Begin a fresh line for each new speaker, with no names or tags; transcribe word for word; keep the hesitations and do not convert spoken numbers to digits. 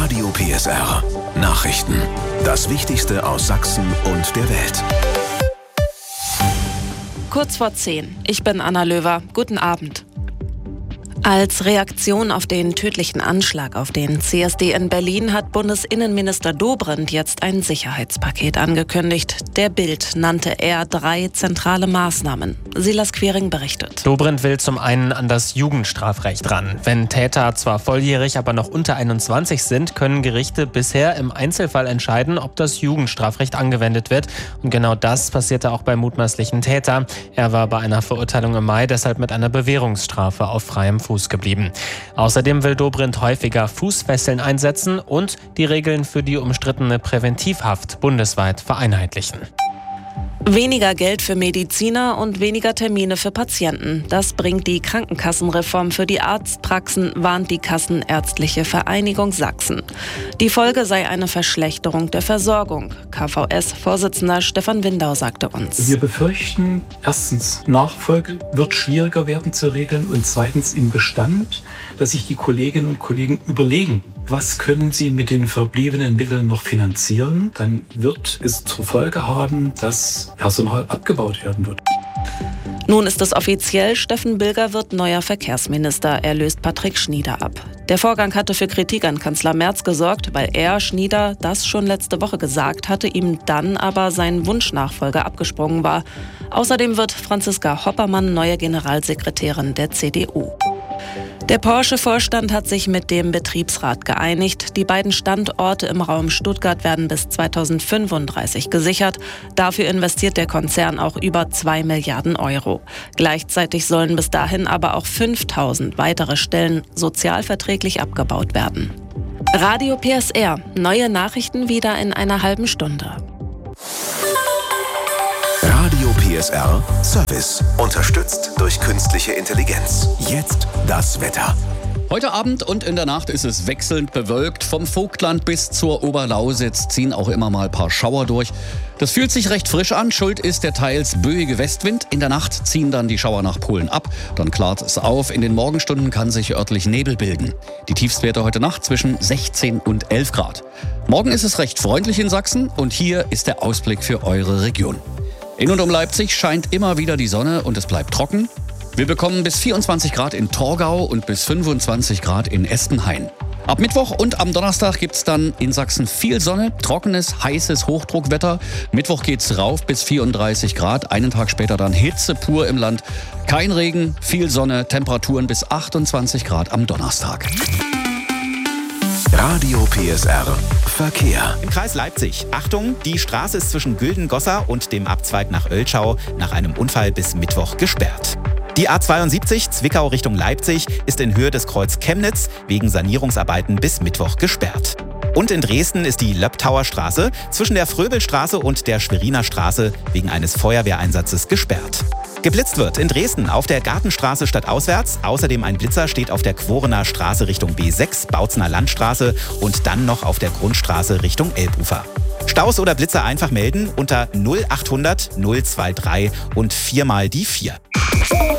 Radio P S R. Nachrichten. Das Wichtigste aus Sachsen und der Welt.
Kurz vor zehn. Ich bin Anna Löwer. Guten Abend. Als Reaktion auf den tödlichen Anschlag auf den C S D in Berlin hat Bundesinnenminister Dobrindt jetzt ein Sicherheitspaket angekündigt. Der Bild nannte er drei zentrale Maßnahmen. Silas Quiring berichtet.
Dobrindt will zum einen an das Jugendstrafrecht ran. Wenn Täter zwar volljährig, aber noch unter einundzwanzig sind, können Gerichte bisher im Einzelfall entscheiden, ob das Jugendstrafrecht angewendet wird. Und genau das passierte auch beim mutmaßlichen Täter. Er war bei einer Verurteilung im Mai deshalb mit einer Bewährungsstrafe auf freiem Fuß geblieben. Außerdem will Dobrindt häufiger Fußfesseln einsetzen und die Regeln für die umstrittene Präventivhaft bundesweit vereinheitlichen.
Weniger Geld für Mediziner und weniger Termine für Patienten. Das bringt die Krankenkassenreform für die Arztpraxen, warnt die Kassenärztliche Vereinigung Sachsen. Die Folge sei eine Verschlechterung der Versorgung. K V S-Vorsitzender Stefan Windau sagte uns.
Wir befürchten, erstens, Nachfolge wird schwieriger werden zu regeln und zweitens im Bestand, dass sich die Kolleginnen und Kollegen überlegen, was können sie mit den verbliebenen Mitteln noch finanzieren. Dann wird es zur Folge haben, dass Personal abgebaut werden wird.
Nun ist es offiziell, Steffen Bilger wird neuer Verkehrsminister. Er löst Patrick Schnieder ab. Der Vorgang hatte für Kritik an Kanzler Merz gesorgt, weil er, Schnieder, das schon letzte Woche gesagt hatte, ihm dann aber sein Wunschnachfolger abgesprungen war. Außerdem wird Franziska Hoppermann neue Generalsekretärin der C D U. Der Porsche-Vorstand hat sich mit dem Betriebsrat geeinigt. Die beiden Standorte im Raum Stuttgart werden bis zweitausendfünfunddreißig gesichert. Dafür investiert der Konzern auch über zwei Milliarden Euro. Gleichzeitig sollen bis dahin aber auch fünftausend weitere Stellen sozialverträglich abgebaut werden. Radio P S R. Neue Nachrichten wieder in einer halben Stunde.
Radio P S R Service. Unterstützt durch künstliche Intelligenz. Jetzt das Wetter.
Heute Abend und in der Nacht ist es wechselnd bewölkt. Vom Vogtland bis zur Oberlausitz ziehen auch immer mal ein paar Schauer durch. Das fühlt sich recht frisch an. Schuld ist der teils böige Westwind. In der Nacht ziehen dann die Schauer nach Polen ab. Dann klart es auf. In den Morgenstunden kann sich örtlich Nebel bilden. Die Tiefstwerte heute Nacht zwischen sechzehn und elf Grad. Morgen ist es recht freundlich in Sachsen und hier ist der Ausblick für eure Region. In und um Leipzig scheint immer wieder die Sonne und es bleibt trocken. Wir bekommen bis vierundzwanzig Grad in Torgau und bis fünfundzwanzig Grad in Estenhain. Ab Mittwoch und am Donnerstag gibt es dann in Sachsen viel Sonne, trockenes, heißes Hochdruckwetter. Mittwoch geht's rauf bis vierunddreißig Grad, einen Tag später dann Hitze pur im Land. Kein Regen, viel Sonne, Temperaturen bis achtundzwanzig Grad am Donnerstag.
Radio P S R Verkehr.
Im Kreis Leipzig. Achtung, die Straße ist zwischen Güldengossa und dem Abzweig nach Oelschau nach einem Unfall bis Mittwoch gesperrt. Die A zweiundsiebzig Zwickau Richtung Leipzig ist in Höhe des Kreuz Chemnitz wegen Sanierungsarbeiten bis Mittwoch gesperrt. Und in Dresden ist die Löbtauer Straße zwischen der Fröbelstraße und der Schweriner Straße wegen eines Feuerwehreinsatzes gesperrt. Geblitzt wird in Dresden auf der Gartenstraße stadtauswärts. Außerdem ein Blitzer steht auf der Quorener Straße Richtung B sechs, Bautzener Landstraße und dann noch auf der Grundstraße Richtung Elbufer. Staus oder Blitzer einfach melden unter null achthundert null drei drei und viermal die vier.